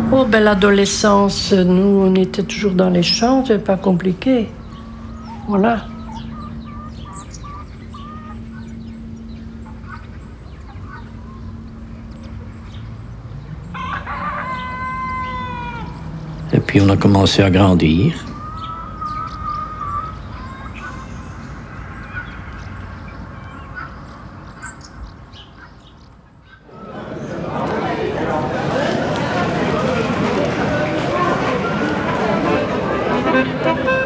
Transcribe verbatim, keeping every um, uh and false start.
Oh, ben l'adolescence, nous, on était toujours dans les champs, c'est pas compliqué. Voilà. Et puis on a commencé à grandir.